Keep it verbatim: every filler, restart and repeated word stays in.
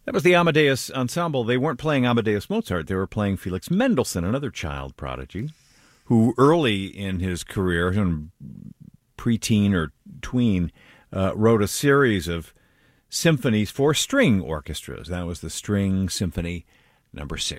That was the Amadeus Ensemble. They weren't playing Amadeus Mozart. They were playing Felix Mendelssohn, another child prodigy, who early in his career, in preteen or tween, uh, wrote a series of symphonies for string orchestras. That was the String Symphony Number Six.